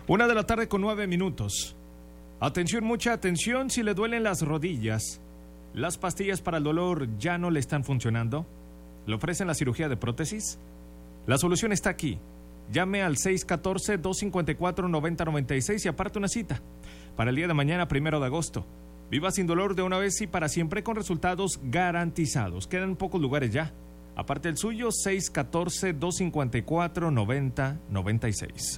1:09 p.m. Atención, mucha atención, si le duelen las rodillas, las pastillas para el dolor ya no le están funcionando, ¿le ofrecen la cirugía de prótesis? La solución está aquí. Llame al 614-254-9096 y aparte una cita para el día de mañana, 1 de agosto. Viva sin dolor de una vez y para siempre con resultados garantizados. Quedan pocos lugares ya. Aparte el suyo, 614-254-9096.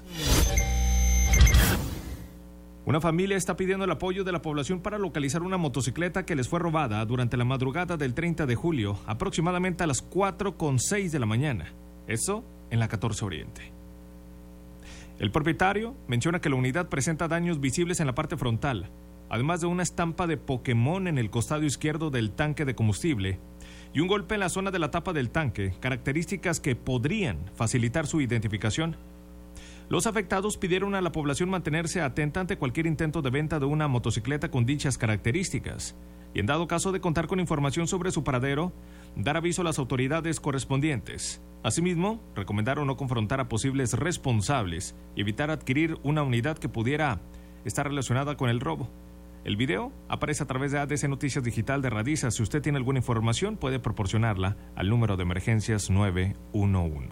Una familia está pidiendo el apoyo de la población para localizar una motocicleta que les fue robada durante la madrugada del 30 de julio, aproximadamente a las 4:06 de la mañana. Eso en la 14 Oriente. El propietario menciona que la unidad presenta daños visibles en la parte frontal, además de una estampa de Pokémon en el costado izquierdo del tanque de combustible y un golpe en la zona de la tapa del tanque, características que podrían facilitar su identificación. Los afectados pidieron a la población mantenerse atenta ante cualquier intento de venta de una motocicleta con dichas características y, en dado caso de contar con información sobre su paradero, dar aviso a las autoridades correspondientes. Asimismo, recomendaron no confrontar a posibles responsables y evitar adquirir una unidad que pudiera estar relacionada con el robo. El video aparece a través de ADC Noticias Digital de Radiza. Si usted tiene alguna información, puede proporcionarla al número de emergencias 911.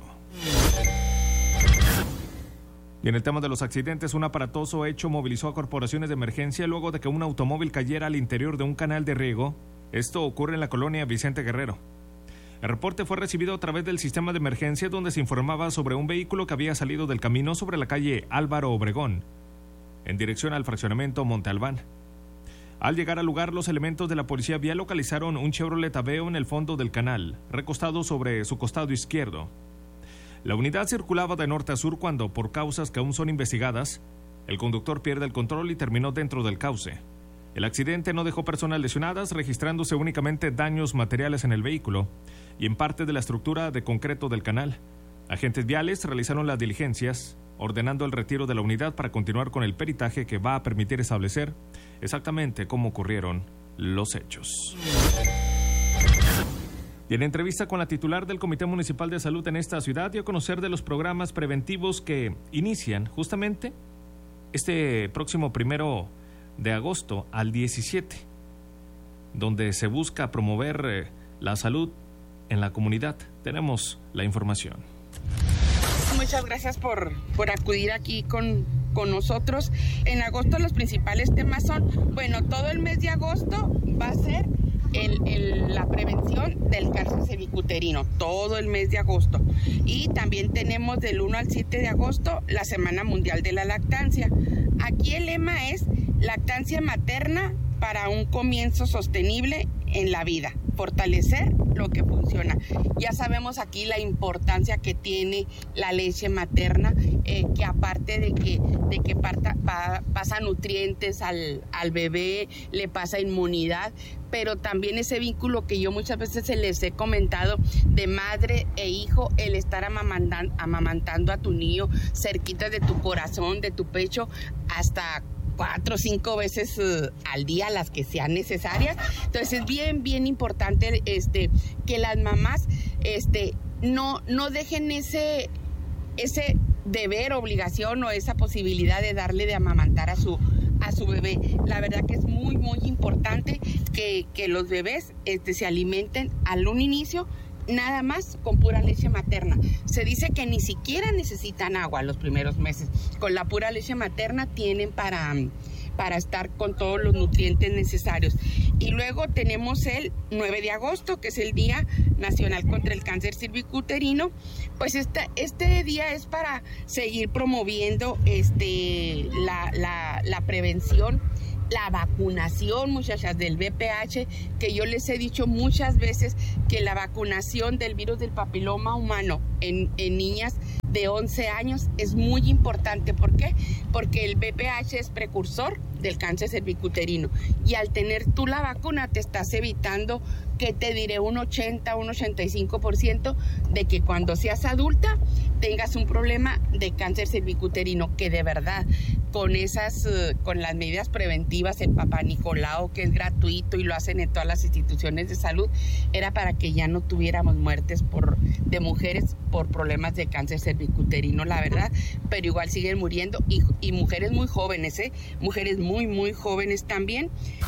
Y en el tema de los accidentes, un aparatoso hecho movilizó a corporaciones de emergencia luego de que un automóvil cayera al interior de un canal de riego. Esto ocurre en la colonia Vicente Guerrero. El reporte fue recibido a través del sistema de emergencia, donde se informaba sobre un vehículo que había salido del camino sobre la calle Álvaro Obregón, en dirección al fraccionamiento Monte Albán. Al llegar al lugar, los elementos de la policía vial localizaron un Chevrolet Aveo en el fondo del canal, recostado sobre su costado izquierdo. La unidad circulaba de norte a sur cuando, por causas que aún son investigadas, el conductor pierde el control y terminó dentro del cauce. El accidente no dejó personas lesionadas, registrándose únicamente daños materiales en el vehículo y en parte de la estructura de concreto del canal. Agentes viales realizaron las diligencias, ordenando el retiro de la unidad para continuar con el peritaje que va a permitir establecer exactamente cómo ocurrieron los hechos. Y en entrevista con la titular del Comité Municipal de Salud en esta ciudad, dio a conocer de los programas preventivos que inician justamente este próximo 1 de agosto al 17, donde se busca promover la salud en la comunidad. Tenemos la información. Muchas gracias por acudir aquí con nosotros. En agosto los principales temas son, todo el mes de agosto va a ser la prevención del cáncer cervicuterino, todo el mes de agosto. Y también tenemos del 1 al 7 de agosto la Semana Mundial de la Lactancia. Aquí el lema es lactancia materna para un comienzo sostenible en la vida, fortalecer lo que funciona. Ya sabemos aquí la importancia que tiene la leche materna, que aparte de que pasa nutrientes al bebé, le pasa inmunidad, pero también ese vínculo que yo muchas veces les he comentado de madre e hijo, el estar amamantando a tu niño cerquita de tu corazón, de tu pecho, hasta 4 o 5 veces al día, las que sean necesarias. Entonces es bien importante que las mamás no dejen ese deber, obligación o esa posibilidad de darle de amamantar a su bebé. La verdad que es muy importante que los bebés se alimenten al un inicio nada más con pura leche materna. Se dice que ni siquiera necesitan agua los primeros meses. Con la pura leche materna tienen para estar con todos los nutrientes necesarios. Y luego tenemos el 9 de agosto, que es el Día Nacional contra el Cáncer Cervicuterino. Pues este día es para seguir promoviendo la prevención, la vacunación, muchachas, del VPH, que yo les he dicho muchas veces que la vacunación del virus del papiloma humano en niñas de 11 años es muy importante. ¿Por qué? Porque el VPH es precursor del cáncer cervicuterino y al tener tú la vacuna te estás evitando, que te diré, un 85% de que cuando seas adulta tengas un problema de cáncer cervicuterino, que de verdad con las medidas preventivas, el Papá Nicolau, que es gratuito y lo hacen en todas las instituciones de salud, era para que ya no tuviéramos muertes de mujeres por problemas de cáncer cervicuterino, la verdad, pero igual siguen muriendo y mujeres muy jóvenes, mujeres muy, muy jóvenes también.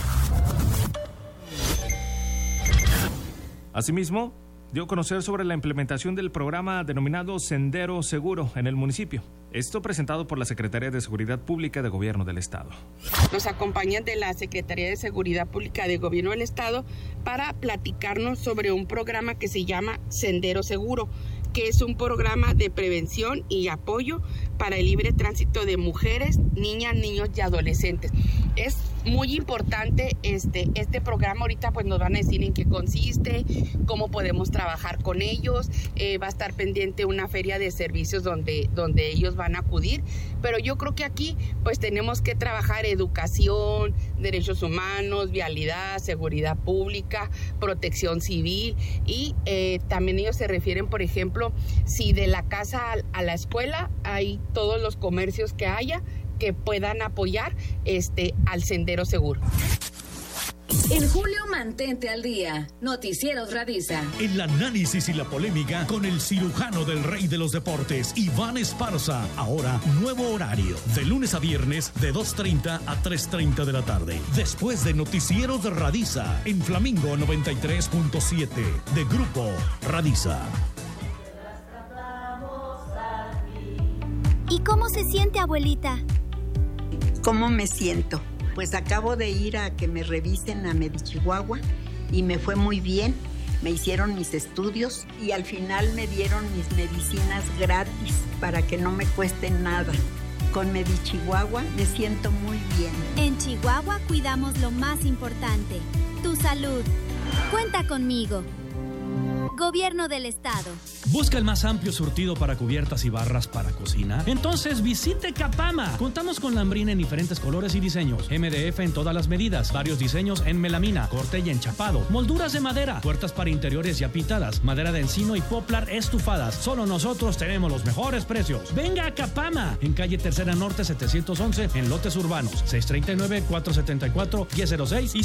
Asimismo, dio a conocer sobre la implementación del programa denominado Sendero Seguro en el municipio. Esto presentado por la Secretaría de Seguridad Pública de Gobierno del Estado. Nos acompañan de la Secretaría de Seguridad Pública de Gobierno del Estado para platicarnos sobre un programa que se llama Sendero Seguro, que es un programa de prevención y apoyo para el libre tránsito de mujeres, niñas, niños y adolescentes. Es muy importante este programa. Ahorita pues nos van a decir en qué consiste, cómo podemos trabajar con ellos. Va a estar pendiente una feria de servicios donde ellos van a acudir, pero yo creo que aquí pues tenemos que trabajar educación, derechos humanos, vialidad, seguridad pública, protección civil y también ellos se refieren, por ejemplo, si de la casa a la escuela hay todos los comercios que haya que puedan apoyar al Sendero Seguro. En julio, mantente al día. Noticieros Radiza. El análisis y la polémica con el cirujano del rey de los deportes, Iván Esparza. Ahora, nuevo horario. De lunes a viernes, de 2:30 a 3:30 de la tarde. Después de Noticieros Radiza. En Flamingo 93.7. De Grupo Radiza. ¿Y cómo se siente, abuelita? ¿Cómo me siento? Pues acabo de ir a que me revisen a Medichihuahua y me fue muy bien. Me hicieron mis estudios y al final me dieron mis medicinas gratis para que no me cuesten nada. Con Medichihuahua me siento muy bien. En Chihuahua cuidamos lo más importante, tu salud. Cuenta conmigo. Gobierno del Estado. ¿Busca el más amplio surtido para cubiertas y barras para cocina? Entonces visite Capama. Contamos con lambrina en diferentes colores y diseños. MDF en todas las medidas. Varios diseños en melamina, corte y enchapado. Molduras de madera. Puertas para interiores ya pintadas. Madera de encino y poplar estufadas. Solo nosotros tenemos los mejores precios. Venga a Capama. En calle Tercera Norte 711 en lotes urbanos. 639-474-1006 y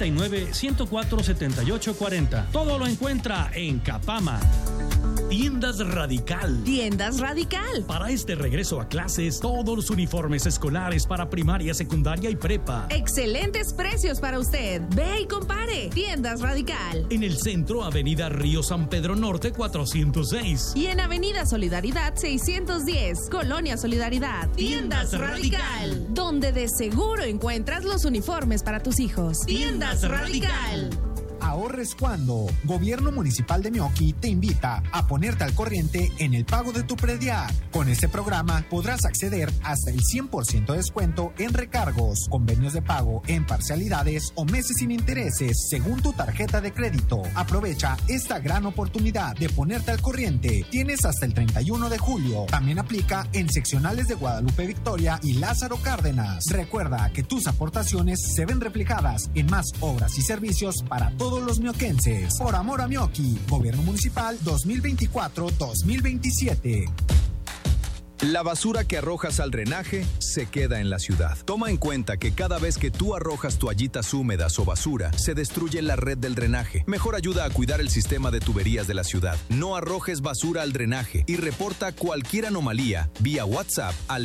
639-104-7840. Todo lo encuentra en Capama. Tiendas Radical. Tiendas Radical. Para este regreso a clases, todos los uniformes escolares para primaria, secundaria y prepa. Excelentes precios para usted. Ve y compare. Tiendas Radical. En el centro, Avenida Río San Pedro Norte 406. Y en Avenida Solidaridad 610, Colonia Solidaridad. Tiendas Radical. Donde de seguro encuentras los uniformes para tus hijos. Tiendas Radical. Ahorres cuando. Gobierno Municipal de Meoqui te invita a ponerte al corriente en el pago de tu predial. Con este programa podrás acceder hasta el 100% de descuento en recargos, convenios de pago en parcialidades o meses sin intereses según tu tarjeta de crédito. Aprovecha esta gran oportunidad de ponerte al corriente. Tienes hasta el 31 de julio. También aplica en seccionales de Guadalupe Victoria y Lázaro Cárdenas. Recuerda que tus aportaciones se ven reflejadas en más obras y servicios para todos los mioquenses. Por amor a Meoqui, Gobierno Municipal 2024-2027. La basura que arrojas al drenaje se queda en la ciudad. Toma en cuenta que cada vez que tú arrojas toallitas húmedas o basura, se destruye la red del drenaje. Mejor ayuda a cuidar el sistema de tuberías de la ciudad. No arrojes basura al drenaje y reporta cualquier anomalía vía WhatsApp al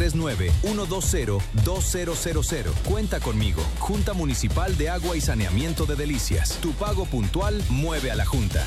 639-120-2000. Cuenta conmigo. Junta Municipal de Agua y Saneamiento de Delicias. Tu pago puntual mueve a la Junta.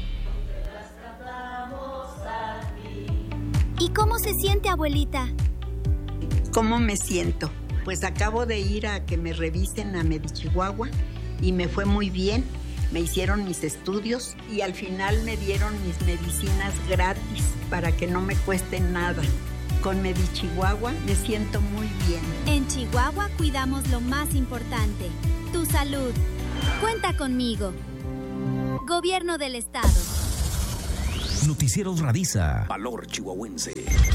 ¿Y cómo se siente, abuelita? ¿Cómo me siento? Pues acabo de ir a que me revisen a Medichihuahua y me fue muy bien. Me hicieron mis estudios y al final me dieron mis medicinas gratis para que no me cuesten nada. Con Medichihuahua me siento muy bien. En Chihuahua cuidamos lo más importante, tu salud. Cuenta conmigo. Gobierno del Estado. Noticieros Radiza. Valor chihuahuense.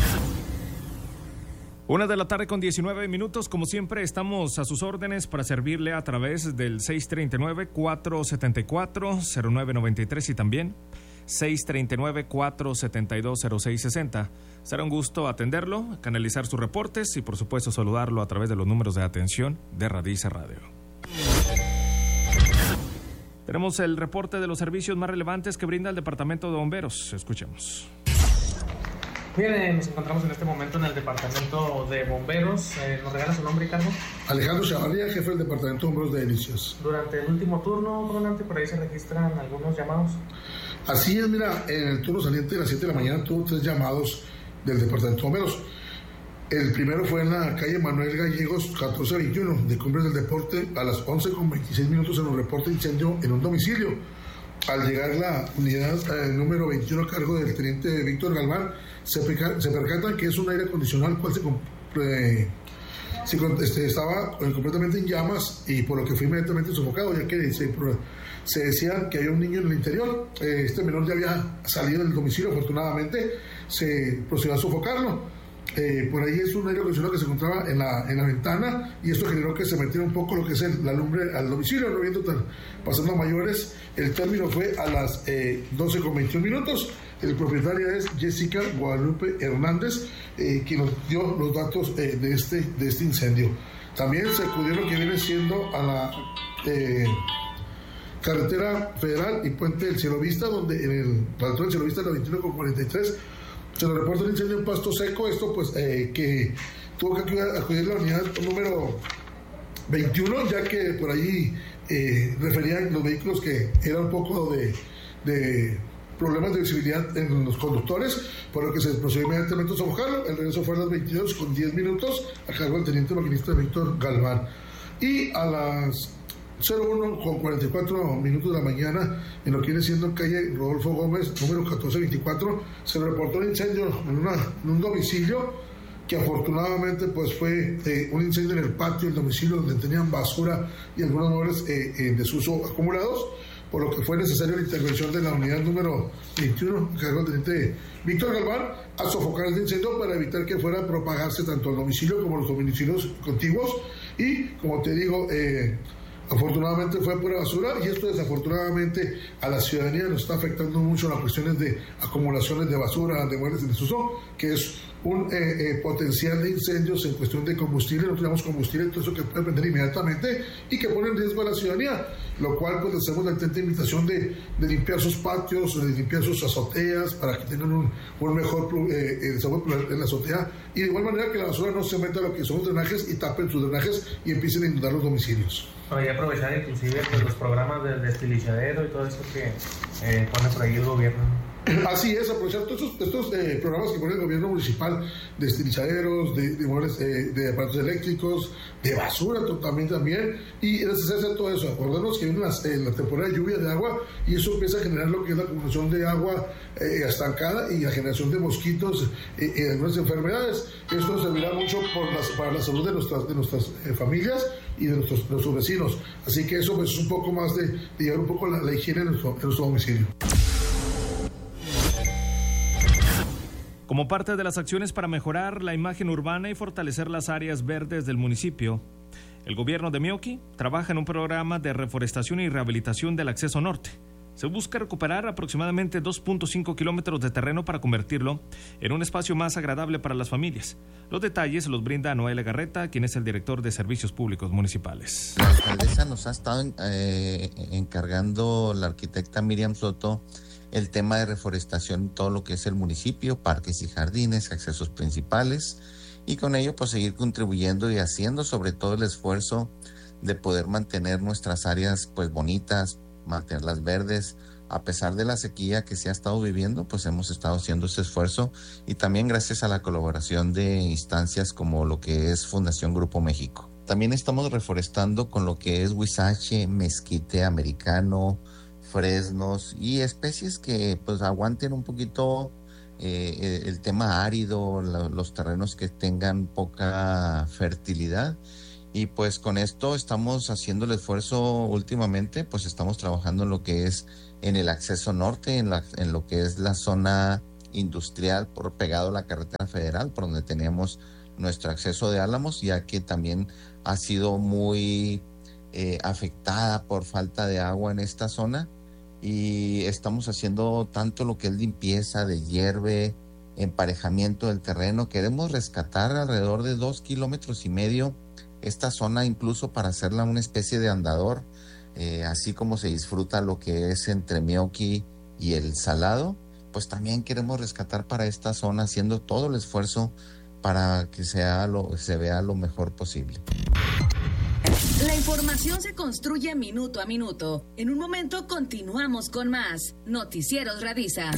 1:19 p.m. Como siempre, estamos a sus órdenes para servirle a través del 639-474-0993 y también 639-472-0660. Será un gusto atenderlo, canalizar sus reportes y por supuesto saludarlo a través de los números de atención de Radice Radio. Tenemos el reporte de los servicios más relevantes que brinda el Departamento de Bomberos. Escuchemos. Bien, nos encontramos en este momento en el Departamento de Bomberos. ¿Nos regala su nombre y cargo? Alejandro Chavarría, jefe del Departamento de Bomberos de Delicias. Durante el último turno, comandante, por ahí se registran algunos llamados. Así es, mira, en el turno saliente de las 7 de la mañana tuvo 3 llamados del Departamento de Bomberos. El primero fue en la calle Manuel Gallegos, 1421, de Cumbres del Deporte, a las 11:26 minutos en un reporte de incendio en un domicilio. Al llegar la unidad número 21 a cargo del teniente Víctor Galván, se percatan que es un aire acondicionado, el cual estaba completamente en llamas, y por lo que fue inmediatamente sofocado, ya que se decía que había un niño en el interior. Este menor ya había salido del domicilio, afortunadamente se procedió a sofocarlo. Por ahí es un aire acondicionado que se encontraba en la ventana, y esto generó que se metiera un poco lo que es la lumbre al domicilio, no viendo pasando a mayores. El término fue a las 12:21 minutos. El propietario es Jessica Guadalupe Hernández, quien nos dio los datos de este incendio. También se acudió lo que viene siendo a la carretera federal y puente del Cielo Vista, donde en el altura del Cielo Vista, la 21:43, se nos reporta un incendio en Pasto Seco. Esto pues que tuvo que acudir la unidad número 21, ya que por allí referían los vehículos que era un poco de problemas de visibilidad en los conductores, por lo que se procedió inmediatamente a sofocarlo. El regreso fue a las 22:10 minutos a cargo del teniente maquinista Víctor Galván. Y a las 01:44 minutos de la mañana, en lo que viene siendo calle Rodolfo Gómez, número 1424, se reportó un incendio en un domicilio, que afortunadamente pues fue un incendio en el patio del domicilio, donde tenían basura y algunos muebles en desuso acumulados, por lo que fue necesaria la intervención de la unidad número 21, que cargo del teniente Víctor Galván, a sofocar este incendio para evitar que fuera a propagarse tanto al domicilio como a los domicilios contiguos. Y como te digo, afortunadamente fue pura basura, y esto desafortunadamente a la ciudadanía nos está afectando mucho las cuestiones de acumulaciones de basura, de muebles en desuso, que es un potencial de incendios en cuestión de combustible. No tenemos combustible, todo eso que puede prender inmediatamente y que pone en riesgo a la ciudadanía, lo cual pues hacemos la atenta invitación de limpiar sus patios, de limpiar sus azoteas, para que tengan un mejor desagüe en la azotea, y de igual manera que la basura no se meta a lo que son los drenajes y tapen sus drenajes y empiecen a inundar los domicilios. Para ya aprovechar inclusive pues, los programas del destilizadero y todo eso que pone por ahí el gobierno. Así es, aprovechar todos estos programas que pone el gobierno municipal, de estilizaderos, de aparatos eléctricos, de basura también, y es necesario hacer todo eso. Acordemos que viene la temporada de lluvia de agua, y eso empieza a generar lo que es la acumulación de agua estancada y la generación de mosquitos y algunas enfermedades. Esto servirá mucho para la salud de nuestras familias y de nuestros vecinos. Así que eso pues, es un poco más de llevar un poco la higiene en nuestro domicilio. Como parte de las acciones para mejorar la imagen urbana y fortalecer las áreas verdes del municipio, el gobierno de Meoqui trabaja en un programa de reforestación y rehabilitación del acceso norte. Se busca recuperar aproximadamente 2.5 kilómetros de terreno para convertirlo en un espacio más agradable para las familias. Los detalles los brinda Noel Legarreta, quien es el director de Servicios Públicos Municipales. La alcaldesa nos ha estado encargando, la arquitecta Miriam Soto, el tema de reforestación en todo lo que es el municipio, parques y jardines, accesos principales, y con ello pues seguir contribuyendo y haciendo sobre todo el esfuerzo de poder mantener nuestras áreas pues bonitas, mantenerlas verdes. A pesar de la sequía que se ha estado viviendo, pues hemos estado haciendo ese esfuerzo, y también gracias a la colaboración de instancias como lo que es Fundación Grupo México. También estamos reforestando con lo que es huizache, mezquite americano, fresnos y especies que pues aguanten un poquito el tema árido, los terrenos que tengan poca fertilidad. Y pues con esto estamos haciendo el esfuerzo últimamente, pues estamos trabajando en lo que es en el acceso norte, en lo que es la zona industrial pegado a la carretera federal, por donde tenemos nuestro acceso de Álamos, ya que también ha sido muy afectada por falta de agua en esta zona. y estamos haciendo tanto lo que es limpieza de hierbe, emparejamiento del terreno. Queremos rescatar alrededor de 2,5 kilómetros esta zona, incluso para hacerla una especie de andador, así como se disfruta lo que es entre Meoqui y el Salado, pues también queremos rescatar para esta zona, haciendo todo el esfuerzo para que se vea lo mejor posible. La información se construye minuto a minuto. En un momento continuamos con más Noticieros Radisa.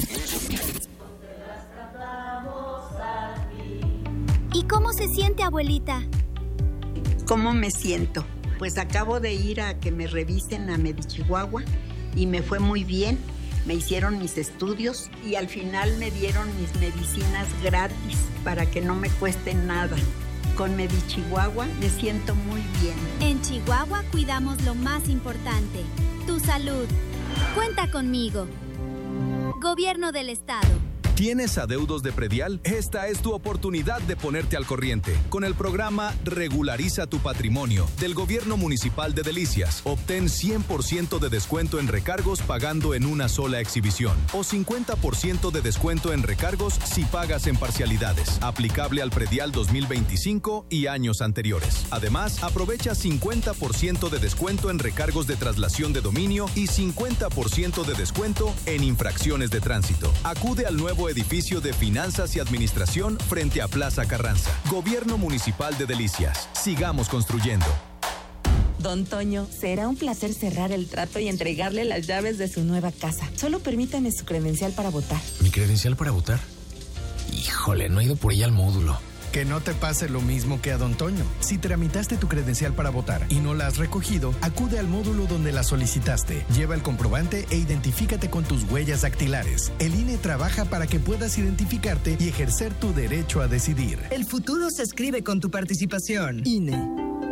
¿Y cómo se siente, abuelita? ¿Cómo me siento? Pues acabo de ir a que me revisen a Medichihuahua y me fue muy bien. Me hicieron mis estudios y al final me dieron mis medicinas gratis para que no me cueste nada. Con Medichihuahua me siento muy bien. En Chihuahua cuidamos lo más importante, tu salud. Cuenta conmigo. Gobierno del Estado. ¿Tienes adeudos de predial? Esta es tu oportunidad de ponerte al corriente. Con el programa Regulariza tu Patrimonio del Gobierno Municipal de Delicias, obtén 100% de descuento en recargos pagando en una sola exhibición o 50% de descuento en recargos si pagas en parcialidades. Aplicable al predial 2025 y años anteriores. Además, aprovecha 50% de descuento en recargos de traslación de dominio y 50% de descuento en infracciones de tránsito. Acude al nuevo edificio de Finanzas y Administración frente a Plaza Carranza. Gobierno Municipal de Delicias. Sigamos construyendo. Don Toño, será un placer cerrar el trato y entregarle las llaves de su nueva casa. Solo permítame su credencial para votar. ¿Mi credencial para votar? Híjole, no he ido por ella al módulo. Que no te pase lo mismo que a Don Toño. Si tramitaste tu credencial para votar y no la has recogido, acude al módulo donde la solicitaste. Lleva el comprobante e identifícate con tus huellas dactilares. El INE trabaja para que puedas identificarte y ejercer tu derecho a decidir. El futuro se escribe con tu participación. INE.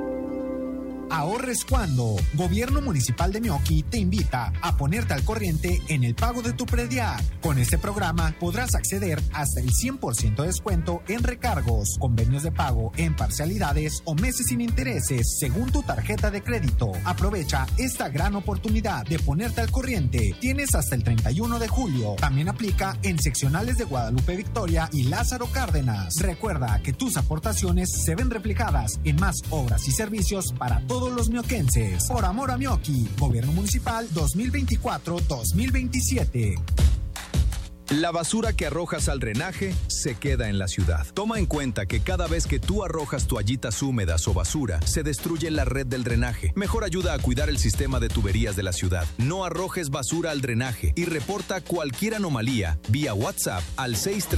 Ahorres cuando. Gobierno Municipal de Meoqui te invita a ponerte al corriente en el pago de tu predial. Con este programa podrás acceder hasta el 100% de descuento en recargos, convenios de pago en parcialidades o meses sin intereses según tu tarjeta de crédito. Aprovecha esta gran oportunidad de ponerte al corriente. Tienes hasta el 31 de julio. También aplica en seccionales de Guadalupe Victoria y Lázaro Cárdenas. Recuerda que tus aportaciones se ven reflejadas en más obras y servicios para todos los mioquenses. Por amor a Meoqui, Gobierno Municipal 2024-2027. La basura que arrojas al drenaje se queda en la ciudad. Toma en cuenta que cada vez que tú arrojas toallitas húmedas o basura, se destruye la red del drenaje. Mejor ayuda a cuidar el sistema de tuberías de la ciudad. No arrojes basura al drenaje y reporta cualquier anomalía vía WhatsApp al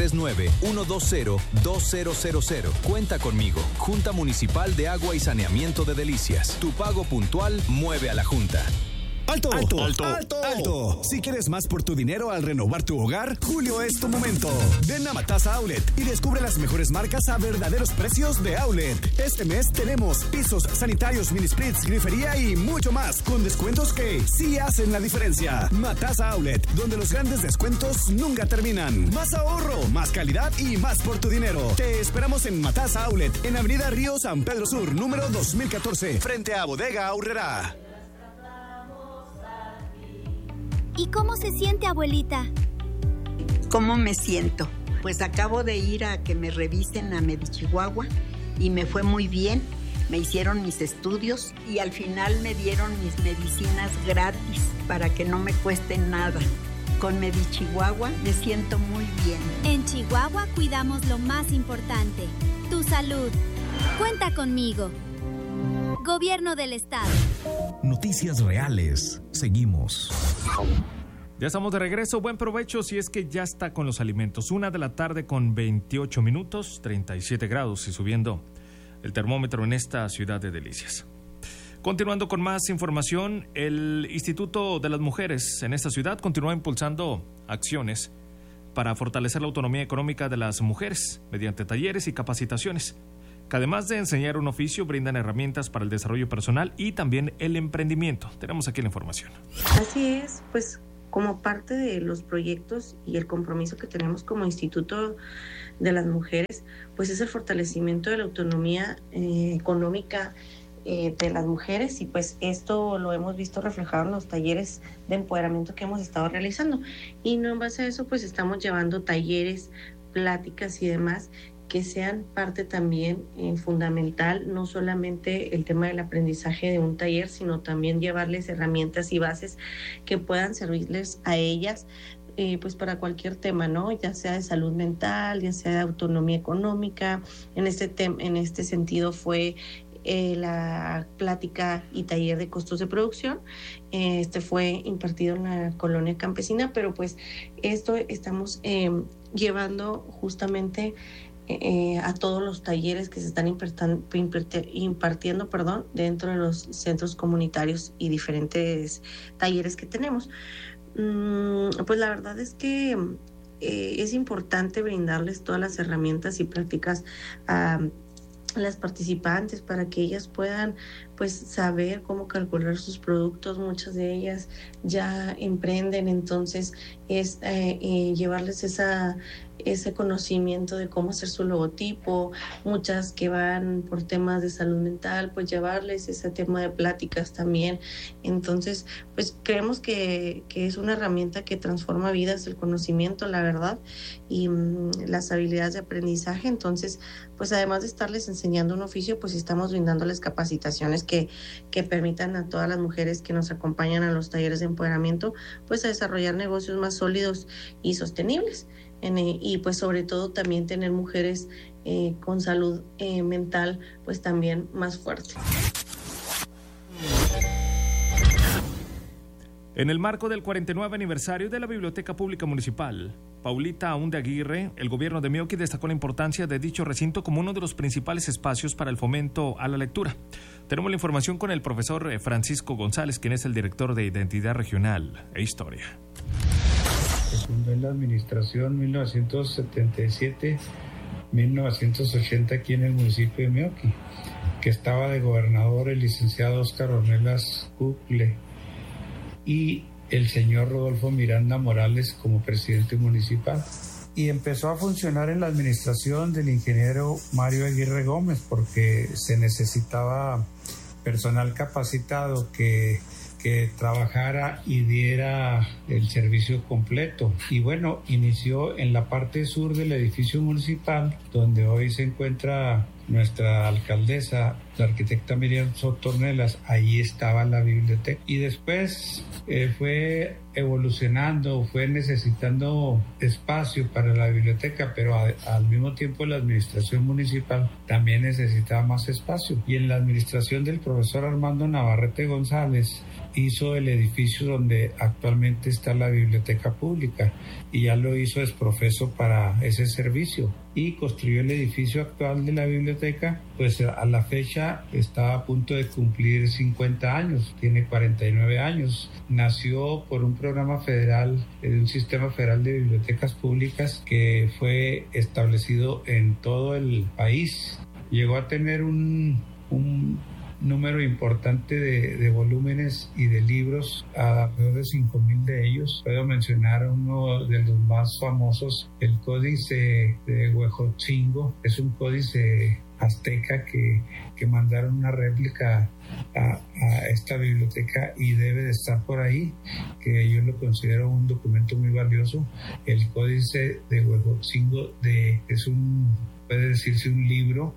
639-120-2000. Cuenta conmigo. Junta Municipal de Agua y Saneamiento de Delicias. Tu pago puntual mueve a la Junta. ¡Alto! ¡Alto! ¡Alto! ¡Alto! ¡Alto! Si quieres más por tu dinero al renovar tu hogar, julio es tu momento. Ven a Matasa Outlet y descubre las mejores marcas a verdaderos precios de Outlet. Este mes tenemos pisos, sanitarios, mini splits, grifería y mucho más, con descuentos que sí hacen la diferencia. Matasa Outlet, donde los grandes descuentos nunca terminan. Más ahorro, más calidad y más por tu dinero. Te esperamos en Matasa Outlet, en Avenida Río San Pedro Sur, número 2014, frente a Bodega Aurrera. ¿Y cómo se siente, abuelita? ¿Cómo me siento? Pues acabo de ir a que me revisen a Medichihuahua y me fue muy bien. Me hicieron mis estudios y al final me dieron mis medicinas gratis para que no me cueste nada. Con Medichihuahua me siento muy bien. En Chihuahua cuidamos lo más importante, tu salud. Cuenta conmigo. Gobierno del Estado. Noticias reales. Seguimos. Ya estamos de regreso. Buen provecho si es que ya está con los alimentos. 1 de la tarde con 28 minutos, 37 grados y subiendo el termómetro en esta ciudad de Delicias. Continuando con más información, el Instituto de las Mujeres en esta ciudad continúa impulsando acciones para fortalecer la autonomía económica de las mujeres mediante talleres y capacitaciones, que además de enseñar un oficio, brindan herramientas para el desarrollo personal y también el emprendimiento. Tenemos aquí la información. Así es, pues como parte de los proyectos y el compromiso que tenemos como Instituto de las Mujeres, pues es el fortalecimiento de la autonomía económica de las mujeres, y pues esto lo hemos visto reflejado en los talleres de empoderamiento que hemos estado realizando. Y no en base a eso, pues estamos llevando talleres, pláticas y demás que sean parte también fundamental, no solamente el tema del aprendizaje de un taller, sino también llevarles herramientas y bases que puedan servirles a ellas pues para cualquier tema, ¿no? Ya sea de salud mental, ya sea de autonomía económica. En este sentido fue la plática y taller de costos de producción. Este fue impartido en la colonia campesina, pero pues esto estamos llevando justamente a todos los talleres que se están impartiendo dentro de los centros comunitarios y diferentes talleres que tenemos. Pues la verdad es que es importante brindarles todas las herramientas y prácticas a las participantes para que ellas puedan pues saber cómo calcular sus productos. Muchas de ellas ya emprenden, entonces es llevarles ese conocimiento de cómo hacer su logotipo. Muchas que van por temas de salud mental, pues llevarles ese tema de pláticas también. Entonces pues creemos que es una herramienta que transforma vidas, el conocimiento, la verdad, y las habilidades de aprendizaje. Entonces pues además de estarles enseñando un oficio, pues estamos brindándoles capacitaciones que permitan a todas las mujeres que nos acompañan a los talleres de empoderamiento pues a desarrollar negocios más sólidos y sostenibles. Y pues sobre todo también tener mujeres con salud mental pues también más fuerte. En el marco del 49 aniversario de la Biblioteca Pública Municipal, Paulita Aún de Aguirre, el gobierno de Meoqui destacó la importancia de dicho recinto como uno de los principales espacios para el fomento a la lectura. Tenemos la información con el profesor Francisco González, quien es el director de Identidad Regional e Historia. Se fundó en la administración 1977-1980 aquí en el municipio de Meoqui, que estaba de gobernador el licenciado Óscar Ornelas Cucle y el señor Rodolfo Miranda Morales como presidente municipal. Y empezó a funcionar en la administración del ingeniero Mario Aguirre Gómez porque se necesitaba personal capacitado que trabajara y diera el servicio completo. Y bueno, inició en la parte sur del edificio municipal, donde hoy se encuentra nuestra alcaldesa, la arquitecta Miriam Soto Ornelas. Allí estaba la biblioteca. Y después fue evolucionando, fue necesitando espacio para la biblioteca, pero al mismo tiempo la administración municipal también necesitaba más espacio. Y en la administración del profesor Armando Navarrete González hizo el edificio donde actualmente está la biblioteca pública y ya lo hizo exprofeso para ese servicio y construyó el edificio actual de la biblioteca. Pues a la fecha está a punto de cumplir 50 años, tiene 49 años. Nació por un programa federal, de un sistema federal de bibliotecas públicas que fue establecido en todo el país. Llegó a tener un número importante de volúmenes y de libros, alrededor de 5,000 de ellos. Puedo mencionar uno de los más famosos, el Códice de Huejotzingo. Es un códice azteca que mandaron una réplica a esta biblioteca y debe de estar por ahí, que yo lo considero un documento muy valioso. El Códice de Huejotzingo puede decirse un libro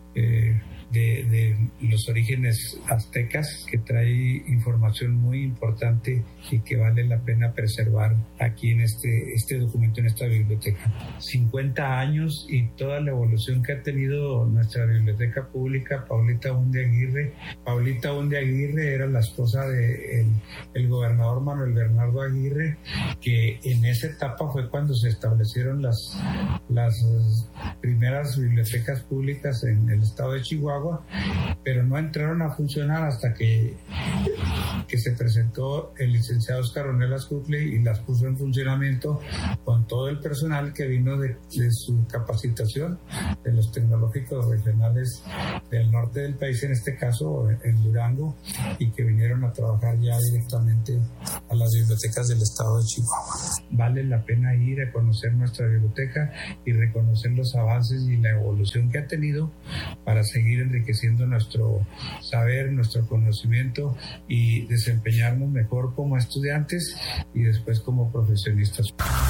de los orígenes aztecas que trae información muy importante y que vale la pena preservar aquí en este documento, en esta biblioteca. 50 años y toda la evolución que ha tenido nuestra biblioteca pública. Paulita Aún de Aguirre. Paulita Aún de Aguirre era la esposa del gobernador Manuel Bernardo Aguirre, que en esa etapa fue cuando se establecieron las primeras bibliotecas públicas en el estado de Chihuahua, pero no entraron a funcionar hasta que se presentó el licenciado Óscar Ornelas Cucle y las puso en funcionamiento con todo el personal que vino de su capacitación de los tecnológicos regionales del norte del país, en este caso en Durango, y que vinieron a trabajar ya directamente a las bibliotecas del estado de Chihuahua. Vale la pena ir a conocer nuestra biblioteca y reconocer los avances y la evolución evolución que ha tenido para seguir enriqueciendo nuestro saber, nuestro conocimiento y desempeñarnos mejor como estudiantes y después como profesionistas.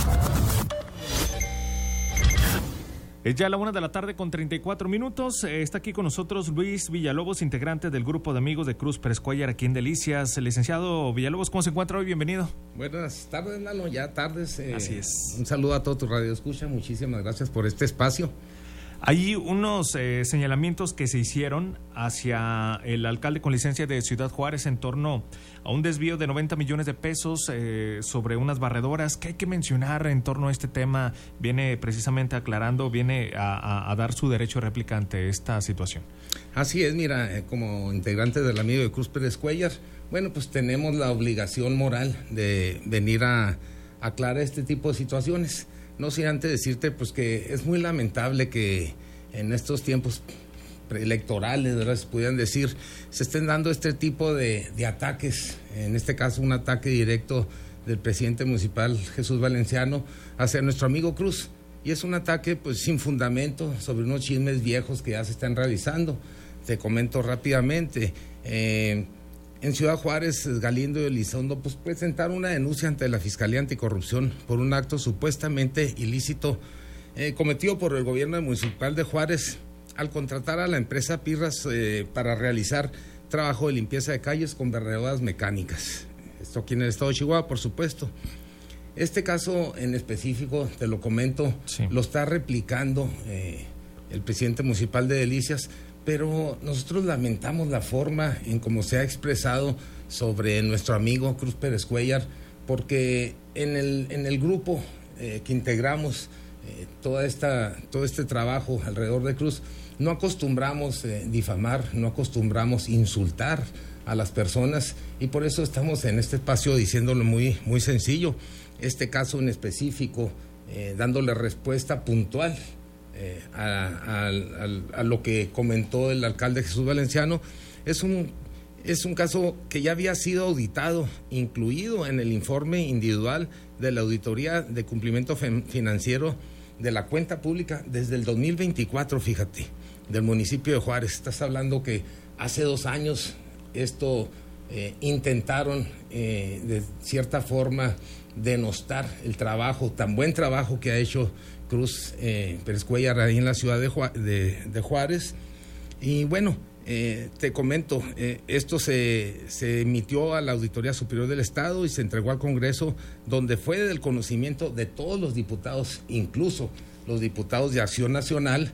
Es ya la 1:34 p.m. Está aquí con nosotros Luis Villalobos, integrante del grupo de amigos de Cruz Pérez Cuéllar aquí en Delicias. Licenciado Villalobos, ¿cómo se encuentra hoy? Bienvenido. Buenas tardes, Lalo, ya tardes. Así es. Un saludo a todo tu radio escucha, muchísimas gracias por este espacio. Hay unos señalamientos que se hicieron hacia el alcalde con licencia de Ciudad Juárez en torno a un desvío de 90 millones de pesos sobre unas barredoras. ¿Qué hay que mencionar en torno a este tema? Viene precisamente aclarando, viene a dar su derecho de réplica ante esta situación. Así es, mira, como integrante del amigo de Cruz Pérez Cuéllar, bueno, pues tenemos la obligación moral de venir a aclarar este tipo de situaciones. No sé, antes decirte pues que es muy lamentable que en estos tiempos preelectorales, ¿verdad?, se pudieran decir, se estén dando este tipo de ataques, en este caso un ataque directo del presidente municipal Jesús Valenciano hacia nuestro amigo Cruz, y es un ataque pues sin fundamento sobre unos chismes viejos que ya se están realizando. Te comento rápidamente, en Ciudad Juárez, Galindo y Elizondo pues presentaron una denuncia ante la Fiscalía Anticorrupción por un acto supuestamente ilícito cometido por el gobierno municipal de Juárez al contratar a la empresa Pirras para realizar trabajo de limpieza de calles con barredoras mecánicas. Esto aquí en el estado de Chihuahua, por supuesto. Este caso en específico, te lo comento, sí, lo está replicando el presidente municipal de Delicias, pero nosotros lamentamos la forma en cómo se ha expresado sobre nuestro amigo Cruz Pérez Cuéllar, porque en el grupo que integramos todo este trabajo alrededor de Cruz, no acostumbramos difamar, no acostumbramos insultar a las personas, y por eso estamos en este espacio diciéndolo muy, muy sencillo. Este caso en específico, dándole respuesta puntual a lo que comentó el alcalde Jesús Valenciano. Es un caso que ya había sido auditado, incluido en el informe individual de la Auditoría de Cumplimiento Financiero de la Cuenta Pública desde el 2024, fíjate, del municipio de Juárez. Estás hablando que hace 2 años esto intentaron de cierta forma denostar el trabajo, tan buen trabajo que ha hecho Cruz Pérez Cuéllar ahí en la ciudad de Juárez. Y bueno, te comento, esto se emitió a la Auditoría Superior del Estado y se entregó al Congreso, donde fue del conocimiento de todos los diputados, incluso los diputados de Acción Nacional,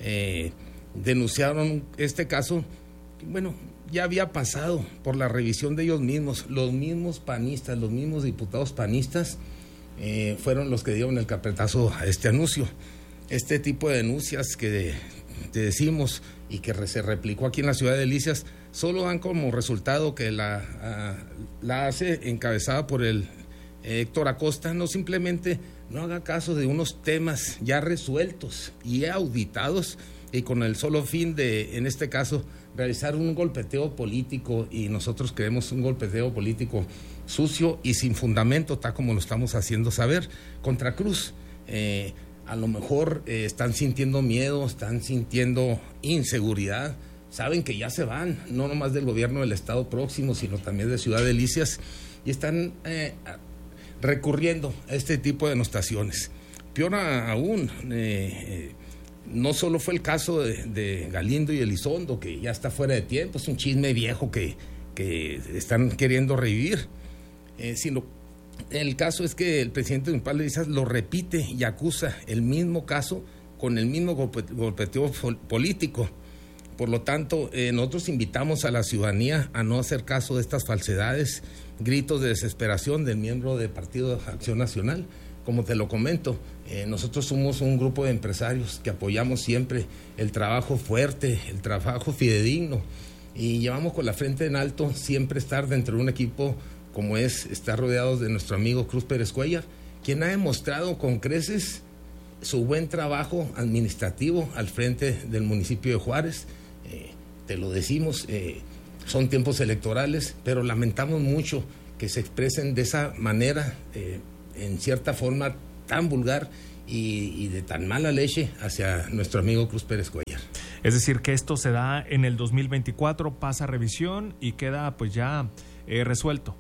denunciaron este caso. Bueno, ya había pasado por la revisión de ellos mismos, los mismos panistas, los mismos diputados panistas fueron los que dieron el carpetazo a este anuncio. Este tipo de denuncias que te decimos y que se replicó aquí en la ciudad de Delicias, solo dan como resultado que la hace encabezada por el Héctor Acosta, no simplemente no haga caso de unos temas ya resueltos y auditados, y con el solo fin de, en este caso, realizar un golpeteo político, y nosotros creemos un golpeteo político sucio y sin fundamento, tal como lo estamos haciendo saber, contra Cruz. A lo mejor están sintiendo miedo, están sintiendo inseguridad, saben que ya se van, no nomás del gobierno del estado próximo, sino también de Ciudad Delicias, y están recurriendo a este tipo de denostaciones. Peor aún, no solo fue el caso de Galindo y Elizondo, que ya está fuera de tiempo, es un chisme viejo que están queriendo revivir, sino el caso es que el presidente municipal de Delicias lo repite y acusa el mismo caso con el mismo golpeteo político. Por lo tanto, nosotros invitamos a la ciudadanía a no hacer caso de estas falsedades, gritos de desesperación del miembro del Partido de Acción Nacional. Como te lo comento, nosotros somos un grupo de empresarios que apoyamos siempre el trabajo fuerte, el trabajo fidedigno, y llevamos con la frente en alto siempre estar dentro de un equipo como estar rodeados de nuestro amigo Cruz Pérez Cuéllar, quien ha demostrado con creces su buen trabajo administrativo al frente del municipio de Juárez. Te lo decimos, son tiempos electorales, pero lamentamos mucho que se expresen de esa manera, en cierta forma tan vulgar y de tan mala leche hacia nuestro amigo Cruz Pérez Cuellar. Es decir, que esto se da en el 2024, pasa revisión y queda pues ya resuelto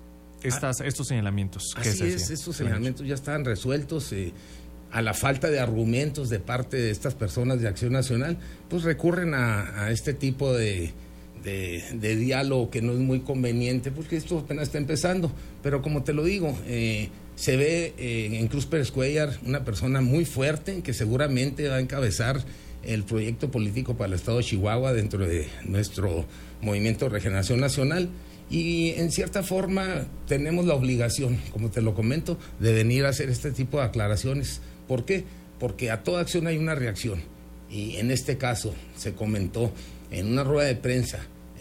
estos señalamientos. Así es, estos señalamientos ya están resueltos. A la falta de argumentos de parte de estas personas de Acción Nacional, pues recurren a este tipo de diálogo que no es muy conveniente, porque esto apenas está empezando. Pero como te lo digo, se ve en Cruz Pérez Cuellar una persona muy fuerte que seguramente va a encabezar el proyecto político para el estado de Chihuahua dentro de nuestro Movimiento de Regeneración Nacional. Y en cierta forma tenemos la obligación, como te lo comento, de venir a hacer este tipo de aclaraciones. ¿Por qué? Porque a toda acción hay una reacción. Y en este caso se comentó en una rueda de prensa,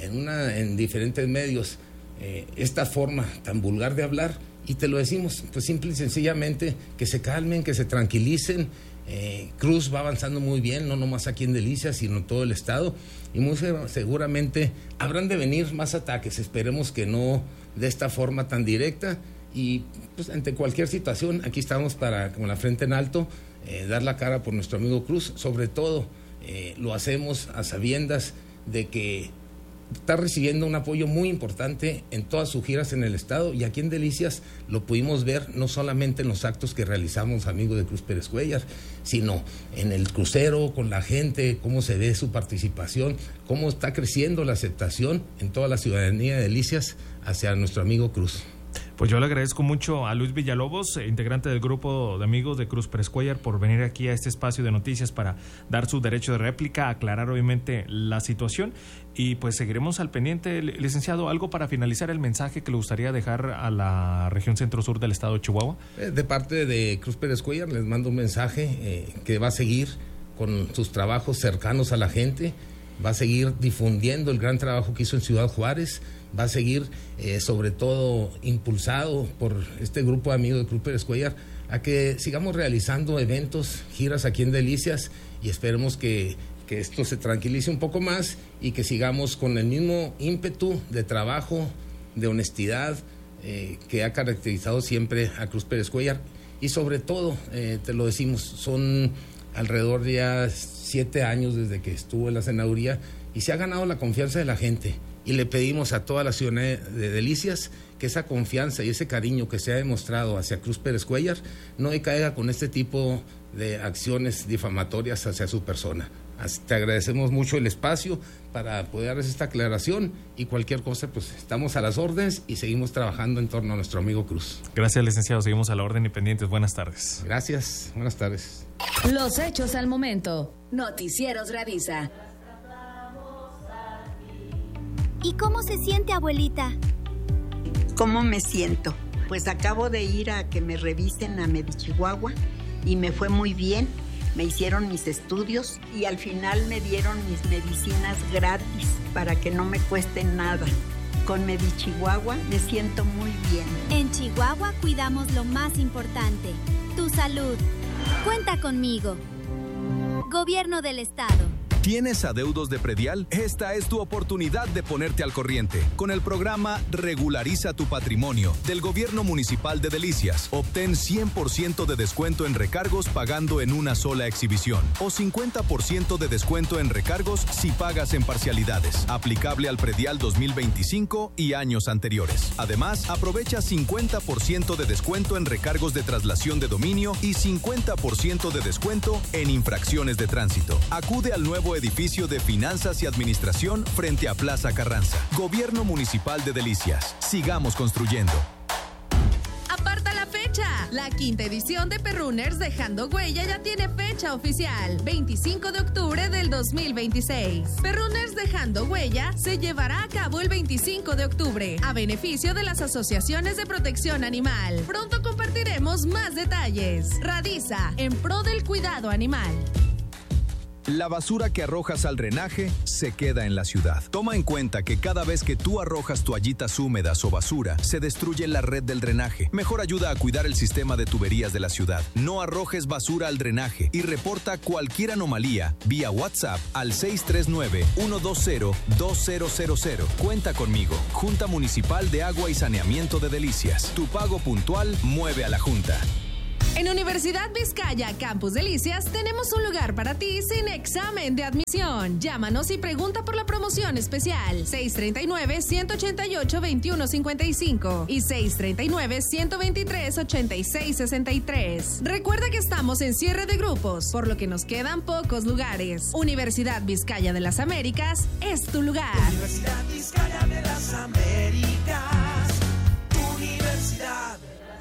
en diferentes medios, esta forma tan vulgar de hablar, y te lo decimos, pues simple y sencillamente que se calmen, que se tranquilicen. Cruz va avanzando muy bien, no nomás aquí en Delicias, sino en todo el estado, y muy seguramente habrán de venir más ataques. Esperemos que no de esta forma tan directa, y pues ante cualquier situación aquí estamos para, con la frente en alto, dar la cara por nuestro amigo Cruz. Sobre todo lo hacemos a sabiendas de que está recibiendo un apoyo muy importante en todas sus giras en el estado, y aquí en Delicias lo pudimos ver no solamente en los actos que realizamos amigos de Cruz Pérez Cuellar, sino en el crucero con la gente, cómo se ve su participación, cómo está creciendo la aceptación en toda la ciudadanía de Delicias hacia nuestro amigo Cruz. Pues yo le agradezco mucho a Luis Villalobos, integrante del grupo de amigos de Cruz Pérez Cuellar, por venir aquí a este espacio de noticias para dar su derecho de réplica, aclarar obviamente la situación, y pues seguiremos al pendiente. Licenciado, ¿algo para finalizar el mensaje que le gustaría dejar a la región centro-sur del estado de Chihuahua? De parte de Cruz Pérez Cuellar les mando un mensaje que va a seguir con sus trabajos cercanos a la gente, va a seguir difundiendo el gran trabajo que hizo en Ciudad Juárez, va a seguir sobre todo impulsado por este grupo de amigos de Cruz Pérez Cuellar a que sigamos realizando eventos, giras aquí en Delicias, y esperemos que esto se tranquilice un poco más y que sigamos con el mismo ímpetu de trabajo, de honestidad que ha caracterizado siempre a Cruz Pérez Cuellar. Y sobre todo, te lo decimos, son alrededor de ya 7 años desde que estuvo en la senaduría y se ha ganado la confianza de la gente. Y le pedimos a toda la ciudad de Delicias que esa confianza y ese cariño que se ha demostrado hacia Cruz Pérez Cuellar no decaiga con este tipo de acciones difamatorias hacia su persona. Te agradecemos mucho el espacio para poder dar esta aclaración, y cualquier cosa pues estamos a las órdenes y seguimos trabajando en torno a nuestro amigo Cruz. Gracias, licenciado, seguimos a la orden y pendientes. Buenas tardes. Gracias, buenas tardes. Los hechos al momento. Noticieros Radisa. ¿Y cómo se siente, abuelita? ¿Cómo me siento? Pues acabo de ir a que me revisen a Medichihuahua y me fue muy bien. Me hicieron mis estudios y al final me dieron mis medicinas gratis para que no me cueste nada. Con Medichihuahua me siento muy bien. En Chihuahua cuidamos lo más importante, tu salud. Cuenta conmigo. Gobierno del Estado. ¿Tienes adeudos de predial? Esta es tu oportunidad de ponerte al corriente. Con el programa Regulariza tu Patrimonio del Gobierno Municipal de Delicias, obtén 100% de descuento en recargos pagando en una sola exhibición, o 50% de descuento en recargos si pagas en parcialidades, aplicable al predial 2025 y años anteriores. Además, aprovecha 50% de descuento en recargos de traslación de dominio y 50% de descuento en infracciones de tránsito. Acude al nuevo edificio de Finanzas y Administración frente a Plaza Carranza. Gobierno Municipal de Delicias. Sigamos construyendo. ¡Aparta la fecha! La 5ª edición de Perrunners Dejando Huella ya tiene fecha oficial, 25 de octubre del 2026. Perrunners Dejando Huella se llevará a cabo el 25 de octubre, a beneficio de las asociaciones de protección animal. Pronto compartiremos más detalles. Radisa, en pro del cuidado animal. La basura que arrojas al drenaje se queda en la ciudad. Toma en cuenta que cada vez que tú arrojas toallitas húmedas o basura, se destruye la red del drenaje. Mejor ayuda a cuidar el sistema de tuberías de la ciudad. No arrojes basura al drenaje y reporta cualquier anomalía vía WhatsApp al 639-120-2000. Cuenta conmigo. Junta Municipal de Agua y Saneamiento de Delicias. Tu pago puntual mueve a la Junta. En Universidad Vizcaya, Campus Delicias, tenemos un lugar para ti sin examen de admisión. Llámanos y pregunta por la promoción especial 639-188-2155 y 639-123-8663. Recuerda que estamos en cierre de grupos, por lo que nos quedan pocos lugares. Universidad Vizcaya de las Américas es tu lugar. Universidad Vizcaya de las Américas, tu universidad.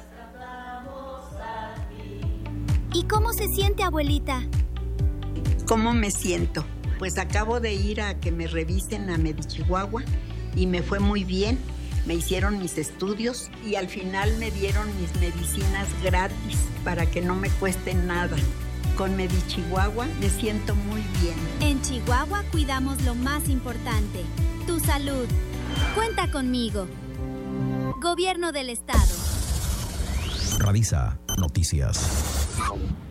¿Y cómo se siente, abuelita? ¿Cómo me siento? Pues acabo de ir a que me revisen a Medichihuahua y me fue muy bien. Me hicieron mis estudios y al final me dieron mis medicinas gratis para que no me cueste nada. Con Medichihuahua me siento muy bien. En Chihuahua cuidamos lo más importante, tu salud. Cuenta conmigo. Gobierno del Estado. Radisa Noticias.